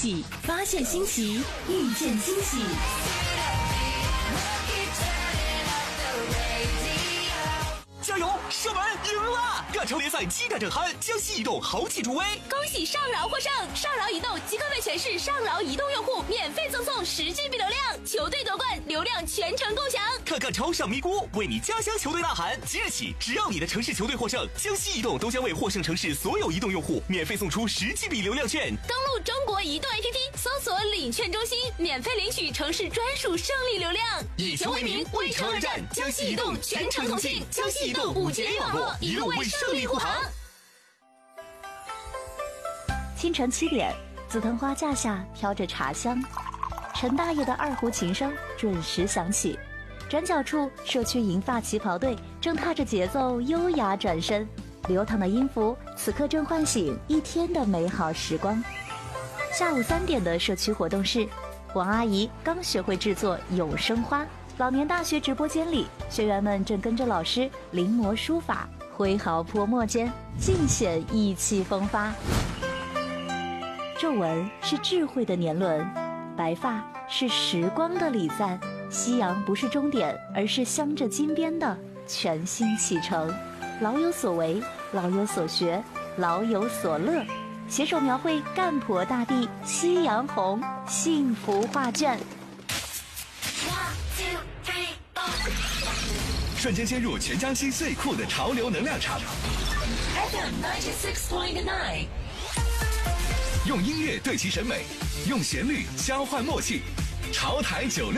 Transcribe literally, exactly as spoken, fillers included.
喜，发现新奇，遇见惊喜。 加油！射门赢了！亚超联赛激战正酣，江西移动豪气助威， 恭喜上饶获胜！上饶移动即刻为全市上饶移动用户免费赠送十 G B 流量，球队夺冠，流量全程共享。 看看超上咪咕，为你家乡球队呐喊！即日起，只要你的城市球队获胜，江西移动都将为获胜城市所有移动用户免费送出十 G B 流量券。 登录中国移动 A P P， 搜索领券中心，免费领取城市专属胜利流量。 以球为名，为城而战，江西移动全程同庆，江西移动五 G 网络一路为胜利护航。 清晨七点，紫藤花架下飘着茶香，陈大爷的二胡琴声准时响起。转角处，社区银发旗袍队正踏着节奏优雅转身，流淌的音符此刻正唤醒一天的美好时光。下午三点的社区活动室，王阿姨刚学会制作有声花。老年大学直播间里，学员们正跟着老师临摹书法，挥毫泼墨间尽显意气风发。皱纹是智慧的年轮，白发是时光的礼赞。夕阳不是终点，而是镶着金边的全新启程。老有所为，老有所学，老有所乐，携手描绘干婆大地夕阳红幸福画卷。 瞬间陷入全江西最酷的潮流能量场。 F M 九十六点九， 用音乐对齐审美，用旋律交换默契。潮台九六。